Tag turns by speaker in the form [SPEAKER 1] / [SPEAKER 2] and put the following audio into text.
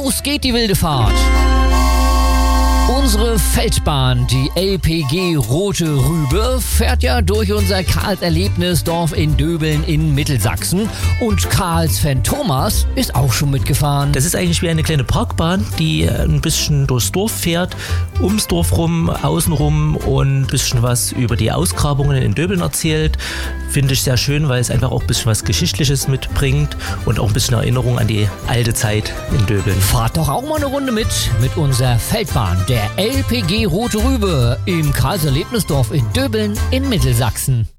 [SPEAKER 1] Los geht die wilde Fahrt. Unsere Feldbahn, die LPG Rote Rübe, fährt ja durch unser Karls-Erlebnisdorf in Döbeln in Mittelsachsen. Und Karls-Fan Thomas ist auch schon mitgefahren.
[SPEAKER 2] Das ist eigentlich wie eine kleine Parkbahn, die ein bisschen durchs Dorf fährt, ums Dorf rum, außen rum und ein bisschen was über die Ausgrabungen in Döbeln erzählt. Finde ich sehr schön, weil es einfach auch ein bisschen was Geschichtliches mitbringt und auch ein bisschen Erinnerung an die alte Zeit in Döbeln.
[SPEAKER 1] Fahrt doch auch mal eine Runde mit unserer Feldbahn, der LPG Rote Rübe im Karls-Erlebnisdorf in Döbeln in Mittelsachsen.